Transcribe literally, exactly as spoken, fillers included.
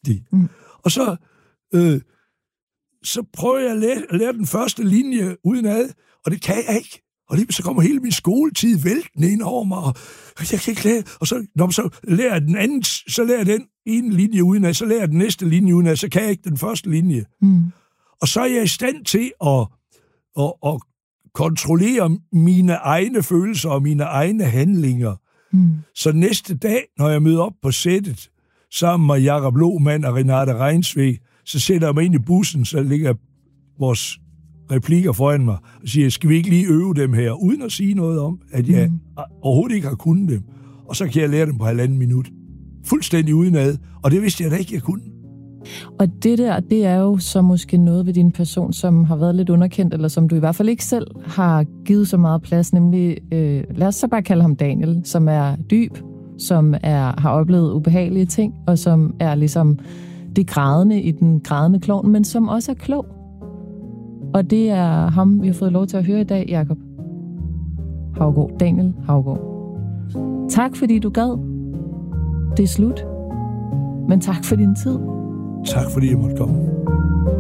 vigtigt. Mm. Og så, øh, så prøver jeg at lære, at lære den første linje udenad, og det kan jeg ikke. Og lige så kommer hele min skoletid væltende ind over mig, og jeg kan ikke lære. Og så, når man så lærer den anden, så lærer jeg den ene linje udenad, så lærer jeg den næste linje udenad, så kan jeg ikke den første linje. Mm. Og så er jeg i stand til at, at, at kontrollere mine egne følelser og mine egne handlinger. Mm. Så næste dag, når jeg møder op på sættet, sammen med Jakob Lohmann og Renate Reinsve, så sætter jeg mig ind i bussen, så ligger vores replikker foran mig, og siger, skal vi ikke lige øve dem her, uden at sige noget om, at jeg mm. overhovedet ikke har kunnet dem. Og så kan jeg lære dem på halvanden minut. Fuldstændig udenad, og det vidste jeg da ikke, jeg kunne. Og det der, det er jo så måske noget ved din person, som har været lidt underkendt, eller som du i hvert fald ikke selv har givet så meget plads, nemlig, øh, lad os så bare kalde ham Daniel, som er dyb, som er, har oplevet ubehagelige ting, og som er ligesom det grædende i den grædende klovn, men som også er klog. Og det er ham, vi har fået lov til at høre i dag, Jakob Haugaard. Daniel Haugaard. Tak, fordi du gad. Det er slut. Men tak for din tid. Tak, fordi jeg måtte komme.